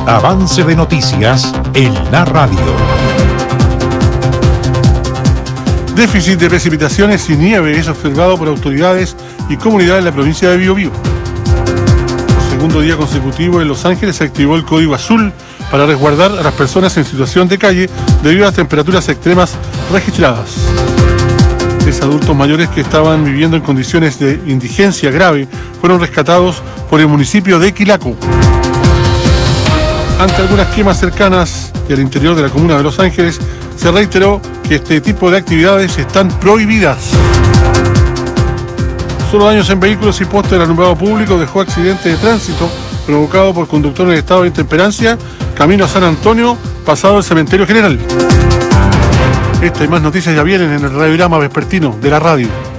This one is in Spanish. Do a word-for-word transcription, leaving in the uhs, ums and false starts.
Avance de noticias en la radio. Déficit de precipitaciones y nieve es observado por autoridades y comunidades en la provincia de Biobío. Por segundo día consecutivo en Los Ángeles se activó el código azul para resguardar a las personas en situación de calle debido a las temperaturas extremas registradas. Tres adultos mayores que estaban viviendo en condiciones de indigencia grave fueron rescatados por el municipio de Quilaco. Ante algunas quemas cercanas y al interior de la comuna de Los Ángeles, se reiteró que este tipo de actividades están prohibidas. Solo daños en vehículos y postes del alumbrado público dejó accidente de tránsito provocado por conductor en estado de intemperancia, camino a San Antonio, pasado el cementerio general. Esta y más noticias ya vienen en el radiograma vespertino de la radio.